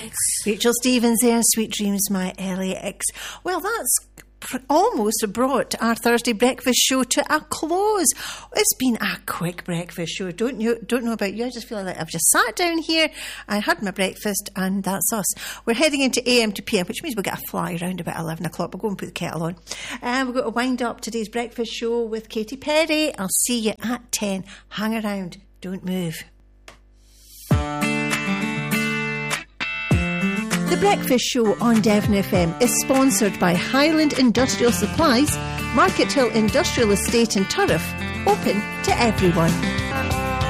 X. Rachel Stevens there, Sweet Dreams, my LAX. Well, that's almost brought our Thursday breakfast show to a close. It's been a quick breakfast show. Don't know about you. I just feel like I've just sat down here, I had my breakfast, and that's us. We're heading into AM to PM, which means we'll get a fly around about 11 o'clock. We'll go and put the kettle on. We're going to wind up today's breakfast show with Katy Perry. I'll see you at 10. Hang around. Don't move. The Breakfast Show on Devon FM is sponsored by Highland Industrial Supplies, Market Hill Industrial Estate in Turriff, open to everyone.